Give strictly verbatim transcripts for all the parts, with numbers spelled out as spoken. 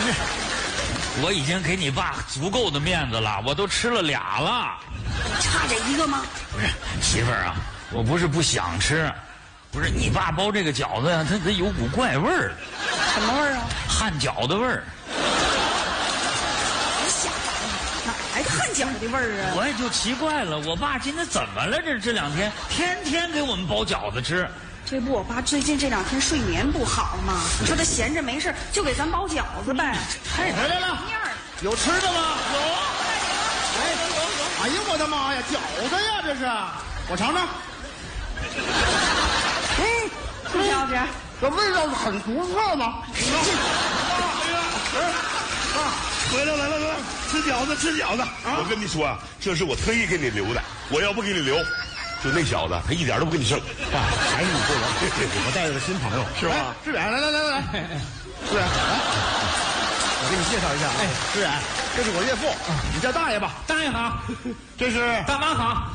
是，我已经给你爸足够的面子了，我都吃了俩了。 差这一个吗？ 不是，媳妇儿啊，我不是不想吃，不是你爸包这个饺子呀，它它有股怪味儿。 什么味儿啊？ 汗饺的味儿。 别瞎哪来的汗饺的味儿啊？ 我也就奇怪了，我爸今天怎么了？这这两天天天给我们包饺子吃。 这不，我爸最近这两天睡眠不好嘛，你说他闲着没事就给咱包饺子呗。 太来来了，有吃的吗？有。哎，哎呀，我的妈呀，饺子呀，这是，我尝尝。 哎，是不是老师？ 这味道很独特嘛。 啊，回来来了来了，吃饺子吃饺子。啊、我跟你说啊，这是我特意给你留的，我要不给你留，就那小子他一点都不给你剩。 爸，还是你过来，我带了个新朋友，是吧？志远，来来来来来，志远，来，我给你介绍一下，哎，志远，这是我岳父，你叫大爷吧。 大爷好， 这是大妈好。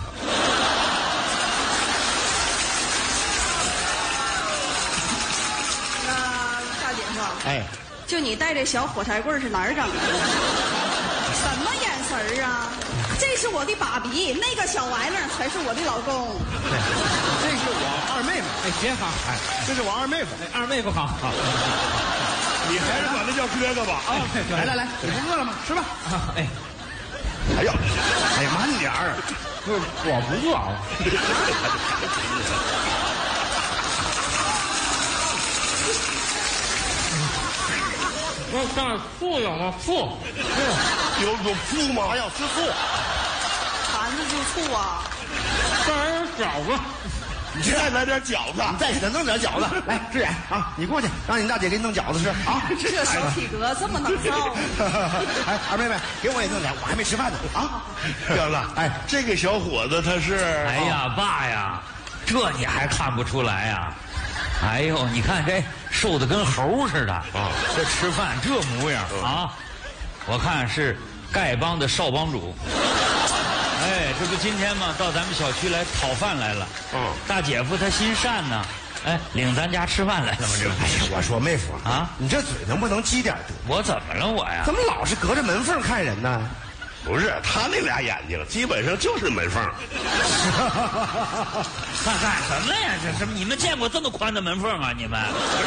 那大姐夫， 哎， 就你带这小火柴棍是哪儿整的？什么眼神儿啊？这是我的爸比，那个小玩意儿才是我的老公。 这是我二妹妹， 哎，姐好， 哎，这是我二妹夫， 哎，二妹夫好。好， 你还是管他叫哥哥吧？啊， 来来来，你不饿了吗？吃吧。 哎， 哎呀， 哎呀，慢点儿， 不是，我不饿了。那当然醋有吗？醋， 有有醋吗？ 还要吃醋， 馋的就醋啊！ 当然有饺子。 你再来点饺子， 你再给他弄点饺子。来，志远啊，你过去，让你大姐给你弄饺子吃啊。 这小体格这么能造。 哎，二妹妹，给我也弄点，我还没吃饭呢啊。 哥了，哎，这个小伙子他是…… 哎呀，爸呀，这你还看不出来呀？哎呦，你看这瘦的跟猴似的啊！这吃饭这模样啊！我看是丐帮的少帮主。哎，这不今天嘛，到咱们小区来讨饭来了。嗯，大姐夫他心善呢，哎，领咱家吃饭来了吗？这不， 哎呀，我说妹夫啊， 你这嘴能不能积点德？ 我怎么了我呀？ 怎么老是隔着门缝看人呢？ 不是他那俩眼睛，基本上就是门缝。 看干什么呀？这什么？你们见过这么宽的门缝啊？你们？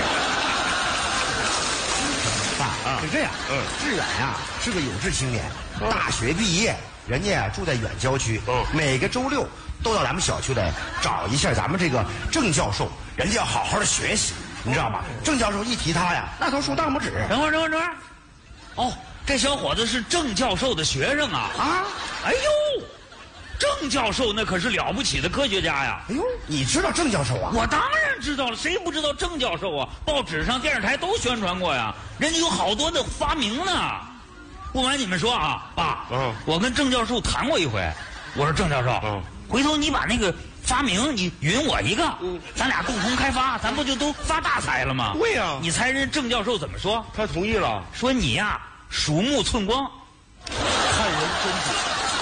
爸啊，是这样，嗯，志远呀是个有志青年，大学毕业，人家住在远郊区，嗯，每个周六都到咱们小区来找一下咱们这个郑教授，人家要好好的学习，你知道吧？郑教授一提他呀，那都竖大拇指。 等会儿，等会儿，等会儿。哦，这小伙子是郑教授的学生啊！ 啊， 哎呦，郑教授那可是了不起的科学家呀！ 哎呦，你知道郑教授啊？ 我当然知道了，谁不知道郑教授啊？报纸上、电视台都宣传过呀，人家有好多的发明呢。不瞒你们说啊，爸，嗯，我跟郑教授谈过一回。我说郑教授，嗯，回头你把那个发明你允我一个，嗯，咱俩共同开发，咱不就都发大财了吗？ 对呀， 你猜人郑教授怎么说？ 他同意了， 说你呀鼠目寸光， 看人真准。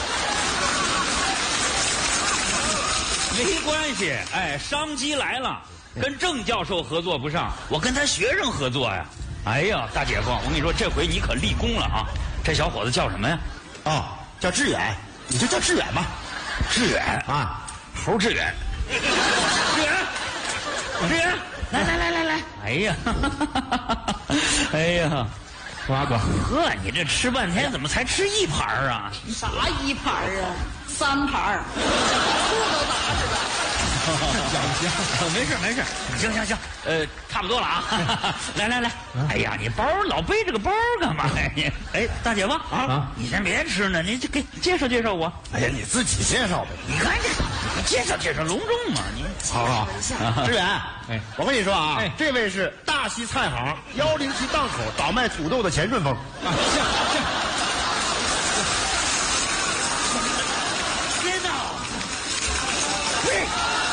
没关系，哎，商机来了，跟郑教授合作不上，我跟他学生合作呀。哎呀，大姐夫，我跟你说，这回你可立功了啊！这小伙子叫什么呀？ 哦，叫志远，你就叫志远吧。 志远啊， 猴志远。志远，志远，来来来来来！哎呀，哎呀，瓜哥，呵，你这吃半天怎么才吃一盘啊？ 啥一盘啊？三盘，醋都拿着了。 行行，没事没事，行行行，呃，差不多了啊。来来来，哎呀，你包老背这个包干嘛呀？哎，大姐夫啊，你先别吃呢，你就给介绍介绍我。 哎呀，你自己介绍呗。 你看这，你介绍介绍隆重嘛，你好好。志远，哎，我跟你说啊，这位是大西菜行幺零七档口倒卖土豆的钱顺丰。啊，行行。 知道。嘿。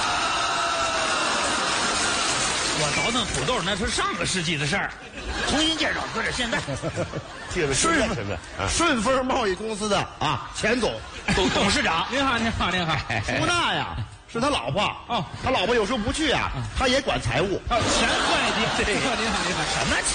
我倒腾土豆那是上个世纪的事儿，重新介绍，搁这现在。 介绍顺丰顺丰贸易公司的啊钱总， 董董事长， 您好，您好，您好。 苏大呀，是他老婆哦，他老婆有时候不去啊，他也管财务。 哦，钱会计。您好，您好，您好。 什么